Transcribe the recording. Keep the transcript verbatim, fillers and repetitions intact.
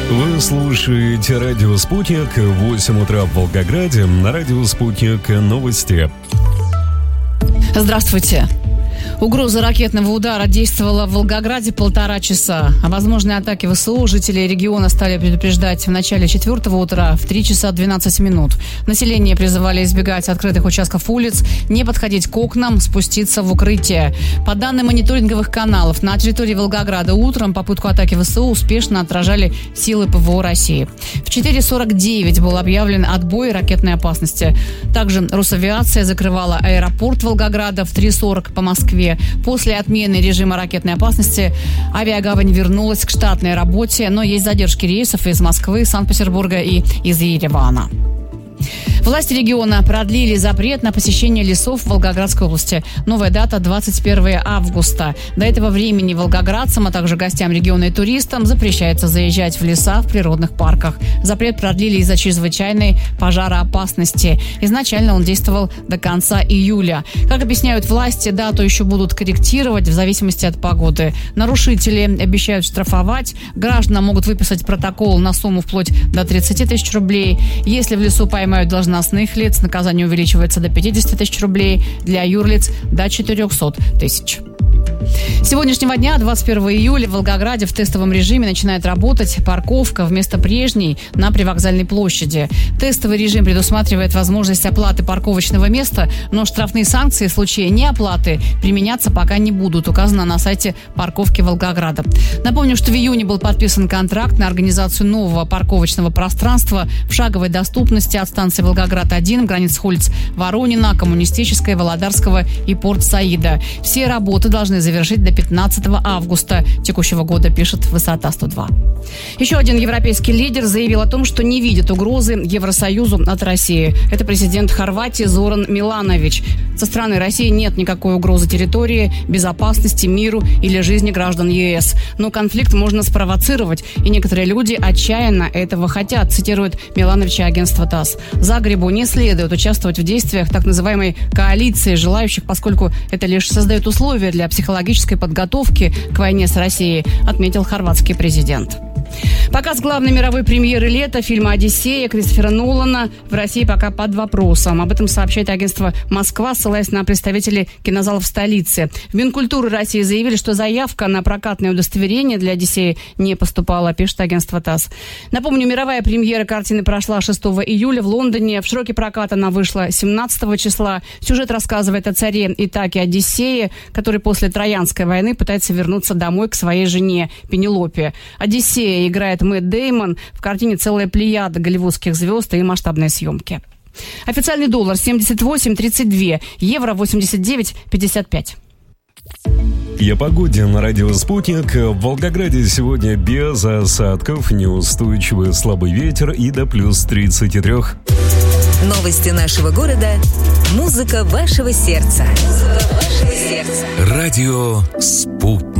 Вы слушаете радио «Спутник», восемь утра в Волгограде, на радио «Спутник» новости. Здравствуйте. Угроза ракетного удара действовала в Волгограде полтора часа. О возможной атаке ВСУ жители региона стали предупреждать в начале четвертого утра в три часа двенадцать минут. Население призывали избегать открытых участков улиц, не подходить к окнам, спуститься в укрытие. По данным мониторинговых каналов, на территории Волгограда утром попытку атаки ВСУ успешно отражали силы ПВО России. В четыре сорок девять был объявлен отбой ракетной опасности. Также Росавиация закрывала аэропорт Волгограда в три сорок по Москве. После отмены режима ракетной опасности авиагавань вернулась к штатной работе, но есть задержки рейсов из Москвы, Санкт-Петербурга и из Еревана. Власти региона продлили запрет на посещение лесов в Волгоградской области. Новая дата – двадцать первого августа. До этого времени волгоградцам, а также гостям региона и туристам запрещается заезжать в леса в природных парках. Запрет продлили из-за чрезвычайной пожароопасности. Изначально он действовал до конца июля. Как объясняют власти, дату еще будут корректировать в зависимости от погоды. Нарушители обещают штрафовать. Гражданам могут выписать протокол на сумму вплоть до тридцати тысяч рублей. Если в лесу поймают должностных лиц, наказание увеличивается до пятидесяти тысяч рублей, для юрлиц до четырехсот тысяч. С сегодняшнего дня, двадцать первого июля, в Волгограде в тестовом режиме начинает работать парковка вместо прежней на Привокзальной площади. Тестовый режим предусматривает возможность оплаты парковочного места, но штрафные санкции в случае неоплаты применяться пока не будут, указано на сайте парковки Волгограда. Напомню, что в июне был подписан контракт на организацию нового парковочного пространства в шаговой доступности от станции Волгоград-один в границах улиц Воронина, Коммунистической, Володарского и Порт-Саида. Все работы должны завершить до пятнадцатого августа текущего года, пишет Высота сто два. Еще один европейский лидер заявил о том, что не видит угрозы Евросоюзу от России. Это президент Хорватии Зоран Миланович. Со стороны России нет никакой угрозы территории, безопасности, миру или жизни граждан ЕС. Но конфликт можно спровоцировать, и некоторые люди отчаянно этого хотят, цитирует Милановича агентство ТАСС. Загребу не следует участвовать в действиях так называемой коалиции желающих, поскольку это лишь создает условия для психологической подготовки к войне с Россией, отметил хорватский президент. Показ главной мировой премьеры лета фильма «Одиссея» Кристофера Нолана в России пока под вопросом. Об этом сообщает агентство «Москва», ссылаясь на представителей кинозалов столицы. В Минкультуры России заявили, что заявка на прокатное удостоверение для «Одиссеи» не поступала, пишет агентство ТАСС. Напомню, мировая премьера картины прошла шестого июля в Лондоне. В широке прокат она вышла семнадцатого числа. Сюжет рассказывает о царе Итаке Одиссее, который после Троянской войны пытается вернуться домой к своей жене Пенелопе. Одиссея играет Мэтт Дэймон. В картине целая плеяда голливудских звезд и масштабные съемки. Официальный доллар семьдесят восемь тридцать два, евро восемьдесят девять пятьдесят пять. И о погоде на радио «Спутник». В Волгограде сегодня без осадков, неустойчивый слабый ветер и до плюс тридцати трёх. Новости нашего города. Музыка вашего сердца. Музыка вашего сердца. Радио «Спутник».